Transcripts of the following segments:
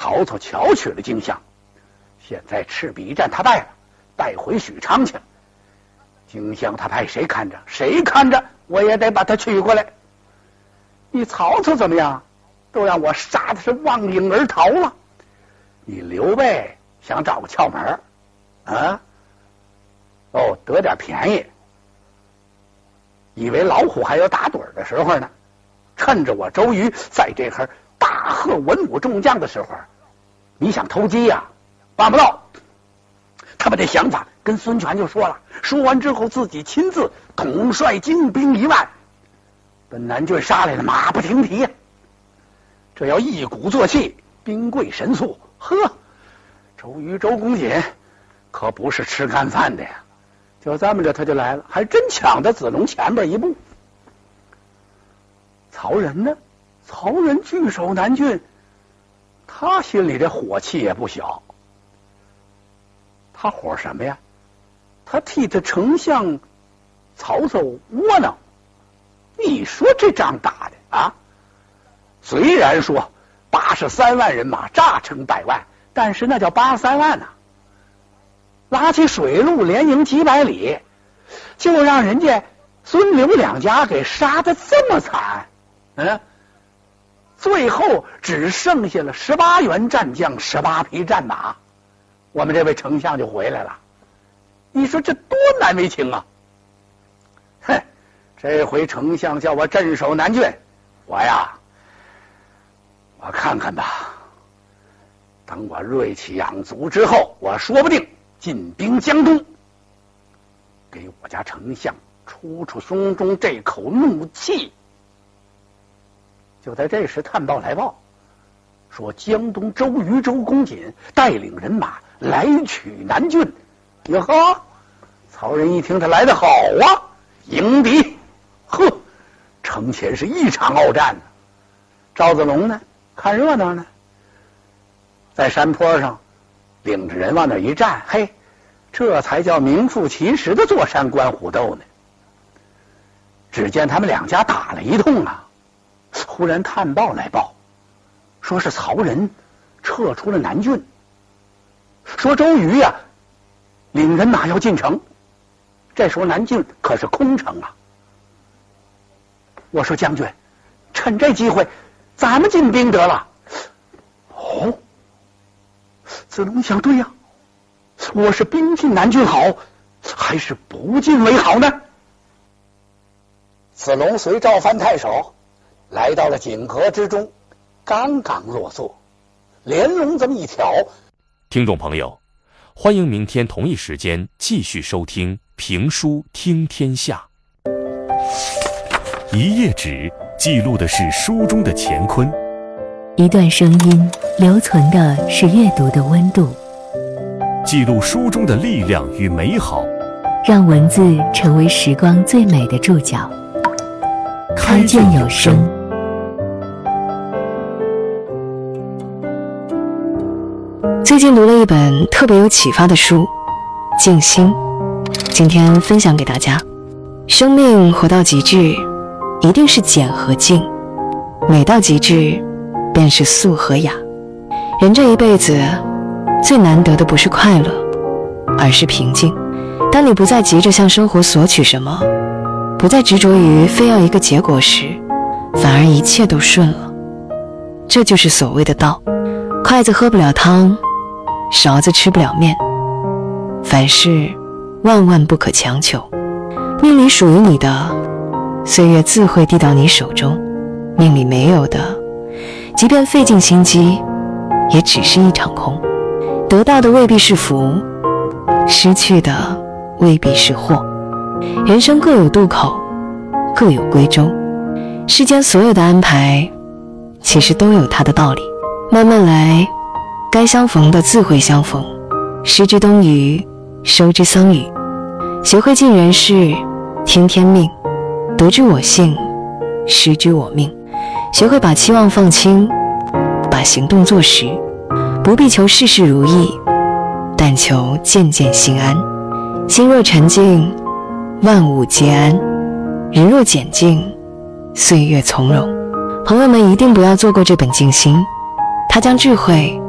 曹操巧取了荆襄，现在赤壁一战他败了，带回许昌去了。荆襄他派谁看着？谁看着我也得把他取过来。你曹操怎么样？都让我杀的是忘影而逃了。你刘备想找个窍门啊？哦，得点便宜，以为老虎还有打盹的时候呢。趁着我周瑜在这会儿大贺文武众将的时候，你想偷鸡呀？办不到。他把这想法跟孙权就说了，说完之后自己亲自统帅精兵1万，把南郡杀来的马不停蹄呀。这要一鼓作气，兵贵神速，呵，周瑜周公瑾可不是吃干饭的呀。就这么着他就来了，还真抢在子龙前边一步。曹仁呢？曹仁据守南郡，他心里这火气也不小。他火什么呀？他替他丞相曹操窝囊。你说这仗打的啊？虽然说83万人马诈称100万，但是那叫83万呐。拉起水路连营几百里，就让人家孙刘两家给杀得这么惨。最后只剩下了18员战将，18匹战马，我们这位丞相就回来了。你说这多难为情啊！哼，这回丞相叫我镇守南郡，我看看吧。等我锐气养足之后，我说不定进兵江东，给我家丞相出胸中这口怒气。就在这时，探报来报说，江东周瑜、周公瑾带领人马来取南郡。哟呵，曹仁一听他来得好啊，迎敌，呵，城前是一场鏖战呢。赵子龙呢，看热闹呢，在山坡上领着人往那一站，嘿，这才叫名副其实的坐山观虎斗呢。只见他们两家打了一通啊。忽然探报来报，说是曹仁撤出了南郡，说周瑜呀领人马要进城。这时候南郡可是空城啊。我说将军，趁这机会咱们进兵得了。哦，子龙想，对呀，我是兵进南郡好，还是不进为好呢？子龙随赵藩太守来到了锦阁之中，刚刚落座，连龙这么一挑。 听众朋友，欢迎明天同一时间继续收听评书听天下。一页纸记录的是书中的乾坤， 一段声音留存的是阅读的温度， 记录书中的力量与美好， 让文字成为时光最美的注脚。开卷有声。 最近读了一本特别有启发的书《静心》，今天分享给大家。生命活到极致，一定是简和静；美到极致，便是素和雅。人这一辈子，最难得的不是快乐，而是平静。当你不再急着向生活索取什么，不再执着于非要一个结果时，反而一切都顺了。这就是所谓的道。筷子喝不了汤，勺子吃不了面，凡事万万不可强求。命里属于你的，岁月自会递到你手中；命里没有的，即便费尽心机，也只是一场空。得到的未必是福，失去的未必是祸。人生各有渡口，各有归舟。世间所有的安排，其实都有它的道理。慢慢来，该相逢的自会相逢。失之东隅，收之桑榆。学会尽人事，听天命。得之我幸，失之我命。学会把期望放轻，把行动做实。不必求事事如意，但求渐渐心安。心若沉静，万物皆安；人若简静，岁月从容。朋友们一定不要错过这本静心，它将智慧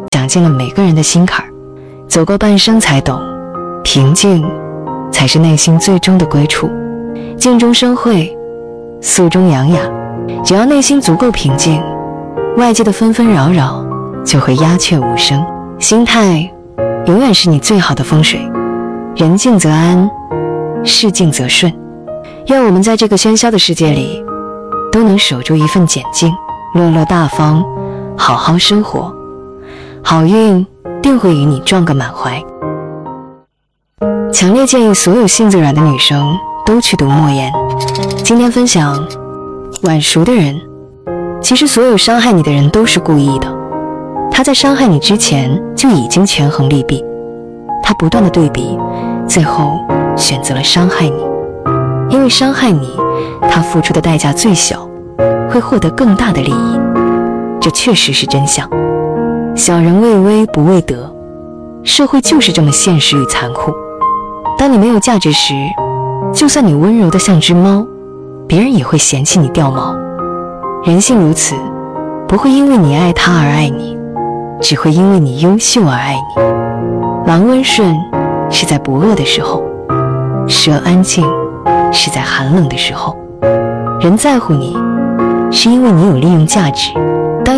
讲进了每个人的心坎儿。走过半生才懂，平静才是内心最终的归处。静中生慧，素中养雅。只要内心足够平静，外界的纷纷扰扰就会鸦雀无声。心态永远是你最好的风水。人静则安，事静则顺。愿我们在这个喧嚣的世界里，都能守住一份简静，落落大方，好好生活，好运定会与你撞个满怀。强烈建议所有性子软的女生都去读莫言。今天分享，晚熟的人，其实所有伤害你的人都是故意的。他在伤害你之前就已经权衡利弊，他不断的对比，最后选择了伤害你。因为伤害你，他付出的代价最小，会获得更大的利益。这确实是真相。小人为威不为德，社会就是这么现实与残酷。当你没有价值时，就算你温柔的像只猫，别人也会嫌弃你掉毛。人性如此，不会因为你爱他而爱你，只会因为你优秀而爱你。狼温顺是在不饿的时候，蛇安静是在寒冷的时候。人在乎你，是因为你有利用价值。